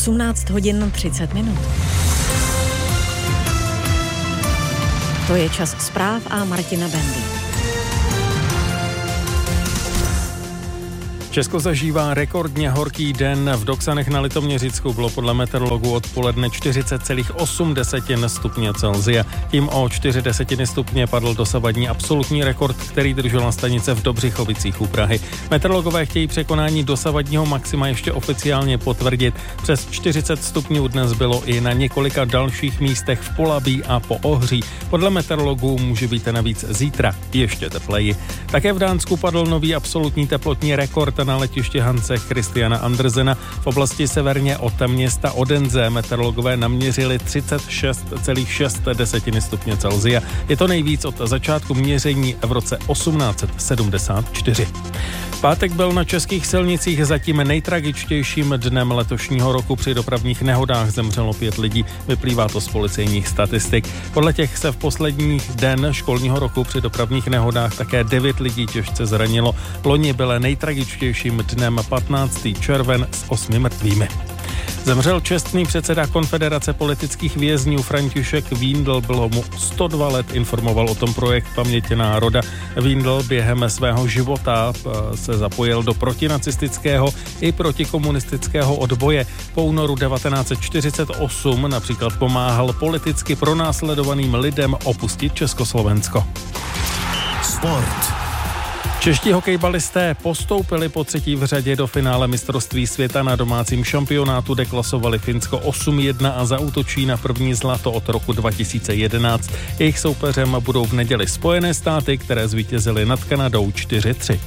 18 hodin 30 minut. To je čas zpráv a Martina Bendy. Česko zažívá rekordně horký den. V Doksanech na Litoměřicku bylo podle meteorologů odpoledne 40,8 stupně Celsia. Tím o 0,4 stupně padl dosavadní absolutní rekord, který držela stanice v Dobřichovicích u Prahy. Meteorologové chtějí překonání dosavadního maxima ještě oficiálně potvrdit. Přes 40 stupňů dnes bylo i na několika dalších místech v Polabí a po Ohří. Podle meteorologů může být navíc zítra ještě tepleji. Také v Dánsku padl nový absolutní teplotní rekord na letiště Hanse Christiana Andersena. V oblasti severně od města Odense meteorologové naměřili 36,6 stupně Celsia. Je to nejvíc od začátku měření v roce 1874. Pátek byl na českých silnicích zatím nejtragičtějším dnem letošního roku. Při dopravních nehodách zemřelo 5 lidí. Vyplývá to z policejních statistik. Podle těch se v poslední den školního roku při dopravních nehodách také 9 lidí těžce zranilo. Loni byl nejtragičtějším dnem 15. červen s 8 mrtvými. Zemřel čestný předseda Konfederace politických vězňů František Víndl, bylo mu 102 let, informoval o tom projekt Paměť národa. Víndl během svého života se zapojil do protinacistického i protikomunistického odboje. Po únoru 1948 například pomáhal politicky pronásledovaným lidem opustit Československo. Sport. Čeští hokejbalisté postoupili po 3. v řadě do finále mistrovství světa. Na domácím šampionátu deklasovali Finsko 8-1 a zaútočí na první zlato od roku 2011. Jejich soupeřem budou v neděli Spojené státy, které zvítězily nad Kanadou 4-3.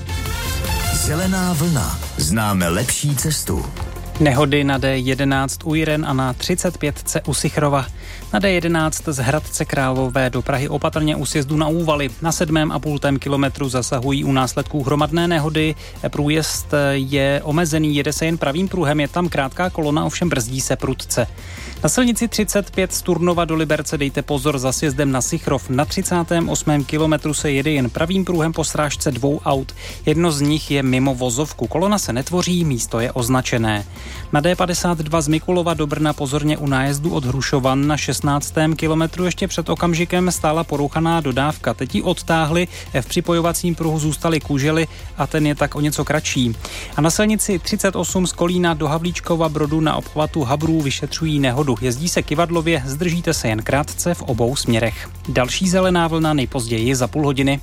Zelená vlna. Známe lepší cestu. Nehody na D11 u Jiren a na 35 u Sichrova. Na D11 z Hradce Králové do Prahy opatrně u sjezdu na Úvaly. Na 7,5 kilometru zasahují u následků hromadné nehody. Průjezd je omezený, jede se jen pravým pruhem, je tam krátká kolona, ovšem brzdí se prudce. Na silnici 35 z Turnova do Liberce dejte pozor za sjezdem na Sichrov. Na 38. kilometru se jede jen pravým pruhem po srážce 2 aut. Jedno z nich je mimo vozovku. Kolona se netvoří, místo je označené. Na D52 z Mikulova do Brna pozorně u nájezdu od Hrušovan. Na 16. kilometru ještě před okamžikem stála porouchaná dodávka. Teď ji odtáhli, v připojovacím pruhu zůstaly kužely a ten je tak o něco kratší. A na silnici 38 z Kolína do Havlíčkova Brodu na obchvatu Habrů vyšetřují nehodu. Jezdí se kivadlově, zdržíte se jen krátce v obou směrech. Další zelená vlna nejpozději za půl hodiny.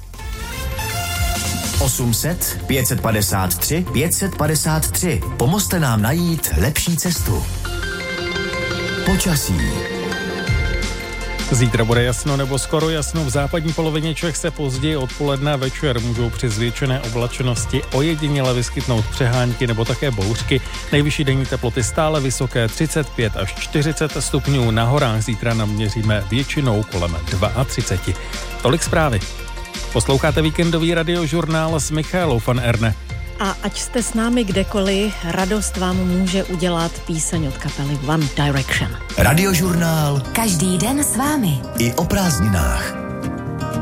800 553 553. Pomozte nám najít lepší cestu. Počasí. Zítra bude jasno nebo skoro jasno. V západní polovině Čech se později odpoledne a večer můžou při zvětšené oblačenosti ojediněle vyskytnout přehánky nebo také bouřky. Nejvyšší denní teploty stále vysoké 35 až 40 stupňů. Na horách zítra naměříme většinou kolem 32. Tolik zprávy. Posloucháte víkendový radiožurnál s Michaelou van Erne. A ať jste s námi kdekoliv, radost vám může udělat píseň od kapely One Direction. Radiožurnál každý den s vámi. I o prázdninách.